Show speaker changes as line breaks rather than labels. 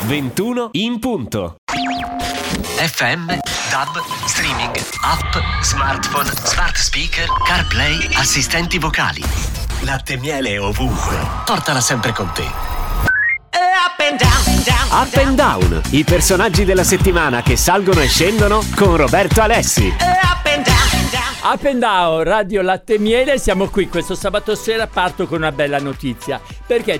21 in punto.
FM, DAB, streaming, app, smartphone, smart speaker, CarPlay, assistenti vocali. Latte miele ovunque. Portala sempre con te.
Up and Down, i personaggi della settimana che salgono e scendono con Roberto Alessi.
Up and Down, Radio Latte Miele, siamo qui questo sabato sera. Parto con una bella notizia, perché